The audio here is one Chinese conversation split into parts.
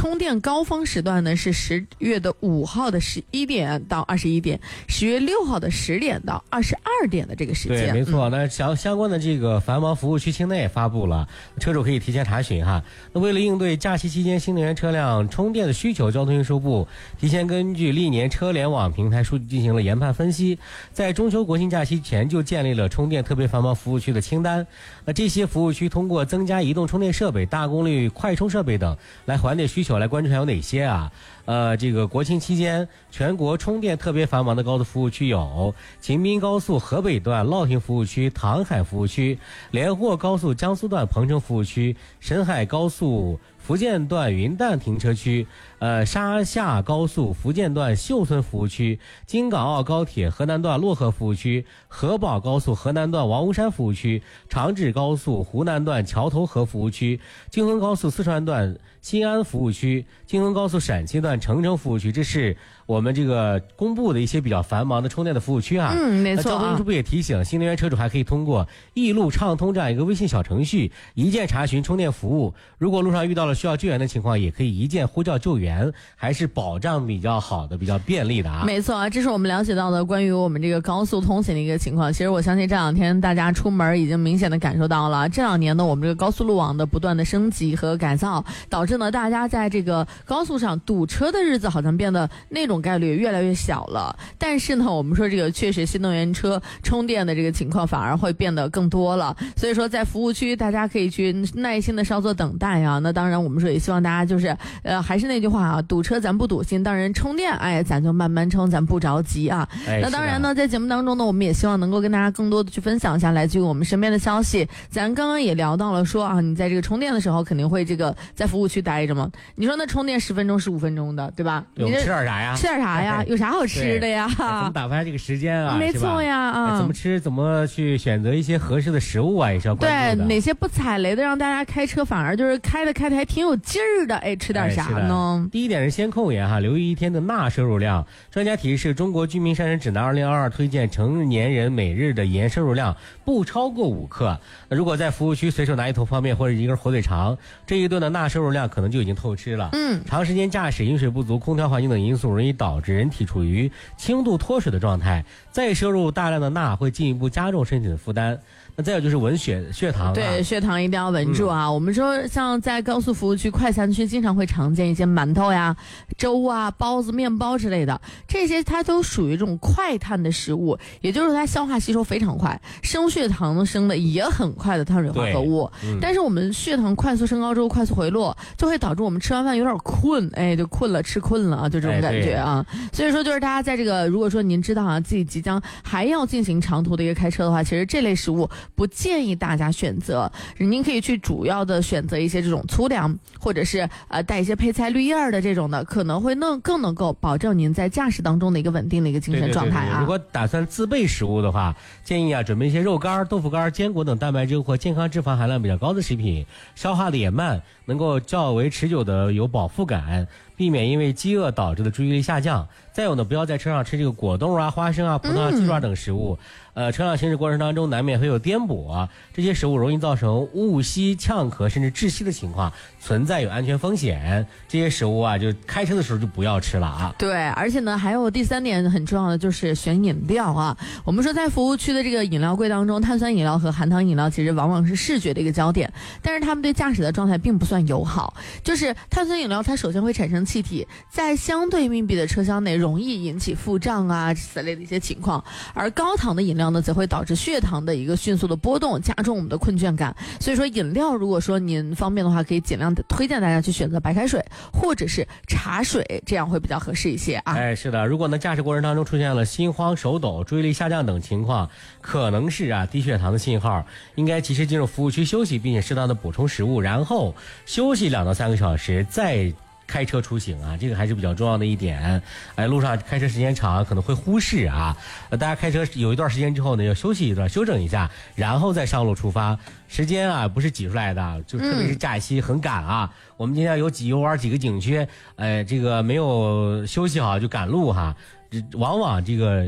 充电高峰时段呢是10月5号的11点到21点，10月6号的10点到22点的这个时间。 对，没错。那相关的这个繁忙服务区清单也发布了，车主可以提前查询哈。那为了应对假期期间新能源车辆充电的需求，交通运输部提前根据历年车联网平台数据进行了研判分析，在中秋国庆假期前就建立了充电特别繁忙服务区的清单。那这些服务区通过增加移动充电设备、大功率快充设备等来缓解需求。来关注还有哪些啊？这个国庆期间全国充电特别繁忙的高速服务区有秦滨高速河北段乐亭服务区、唐海服务区、连霍高速江苏段彭城服务区、沈海高速福建段云淡停车区、沙夏高速福建段秀村服务区、京港澳高铁河南段漯河服务区、河宝高速河南段王屋山服务区、长治高速湖南段桥头河服务区、京衡高速四川段新安服务区、京衡高速陕西段成城服务区。这是我们这个公布的一些比较繁忙的充电的服务区啊。 没错。 交通运输部也提醒，新能源车主还可以通过易路畅通这样一个微信小程序，一键查询充电服务。如果路上遇到了需要救援的情况，也可以一键呼叫救援，还是保障比较好的、比较便利的啊。 没错啊，这是我们了解到的关于我们这个高速通行的一个情况。其实我相信这两天大家出门已经明显的感受到了，这2年呢，我们这个高速路网的不断的升级和改造，导致呢大家在这个高速上堵车的日子好像变得那种概率越来越小了。但是呢，我们说这个确实新能源车充电的这个情况反而会变得更多了。所以说在服务区大家可以去耐心的稍作等待啊。那当然我们说也希望大家就是还是那句话啊，堵车咱不堵心，当然充电咱就慢慢充，咱不着急啊。那当然呢，在节目当中呢，我们也希望能够跟大家更多的去分享一下来自于我们身边的消息。咱刚刚也聊到了说啊，你在这个充电的时候肯定会这个在服务区待着嘛。你说那充电10分钟15分钟的，对吧？ 你吃点啥呀？ 吃点啥呀？有啥好吃的呀？ 怎么打发这个时间啊？ 没错呀啊！ 怎么吃？怎么去选择一些合适的食物啊？也是要关注的。 对，哪些不踩雷的，让大家开车反而就是开的还挺有劲儿的。吃点啥呢？ 第一点是先控盐哈，留意一天的钠摄入量。专家提示，中国居民膳食指南2022推荐成年人每日的盐摄入量不超过5克。那如果在服务区随手拿一桶方便或者一根火腿肠，这一顿的钠摄入量可能就已经透支了。长时间驾驶、饮水不足、空调环境等因素容易导致人体处于轻度脱水的状态，再摄入大量的钠会进一步加重身体的负担。那再有就是稳血糖对，血糖一定要稳住啊。我们说像在高速服务区、快餐区经常会常见一些馒头呀、粥啊、包子、面包之类的，这些它都属于这种快碳的食物，也就是它消化吸收非常快，升血糖升的也很快的碳水化合物。但是我们血糖快速升高之后快速回落，就会导致我们吃完饭有点困，就困了，吃困了啊，就这种感觉啊。所以说就是大家在这个如果说您知道啊自己即将还要进行长途的一个开车的话，其实这类食物不建议大家选择，您可以去主要的选择一些这种粗粮，或者是带一些配菜绿叶的这种的，可能会更能够保证您在驾驶当中的一个稳定的一个精神状态啊。 对，如果打算自备食物的话，建议准备一些肉干、豆腐干、坚果等蛋白质或健康脂肪含量比较高的食品，消化的也慢，能够较为持久的有饱腹感，避免因为饥饿导致的注意力下降。再有呢，不要在车上吃这个果冻啊、花生啊、葡萄啊、鸡爪等食物。车辆行驶过程当中难免会有颠簸，这些食物容易造成误吸、呛咳甚至窒息的情况，存在有安全风险。这些食物就开车的时候就不要吃了啊。 对，而且呢，还有第3点很重要的就是选饮料啊。我们说在服务区的这个饮料柜当中，碳酸饮料和含糖饮料其实往往是视觉的一个焦点，但是它们对驾驶的状态并不算友好。就是碳酸饮料它首先会产生气体，在相对密闭的车厢内容易引起腹胀啊此类的一些情况，而高糖的饮料呢则会导致血糖的一个迅速的波动，加重我们的困倦感。所以说饮料如果说您方便的话，可以尽量的推荐大家去选择白开水或者是茶水，这样会比较合适一些啊。 是的，如果呢驾驶过程当中出现了心慌、手抖、注意力下降等情况，可能是低血糖的信号，应该及时进入服务区休息，并且适当的补充食物，然后休息2到3个小时再开车出行啊，这个还是比较重要的一点。路上开车时间长可能会忽视啊。大家开车有一段时间之后呢，要休息一段，休整一下，然后再上路出发。时间不是挤出来的，就特别是假期很赶啊。我们今天游玩几个景区，这个没有休息好就赶路哈，往往这个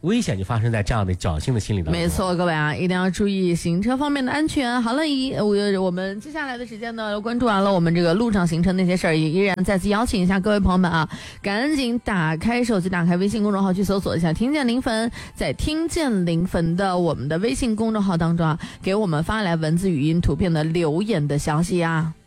危险就发生在这样的侥幸的心理当中。 没错，各位啊，一定要注意行车方面的安全。好了，我们接下来的时间呢，关注完了我们这个路上行车那些事儿，也依然再次邀请一下各位朋友们啊，赶紧打开手机，打开微信公众号去搜索一下听见临汾，在听见临汾的我们的微信公众号当中啊，给我们发来文字、语音、图片的留言的消息啊。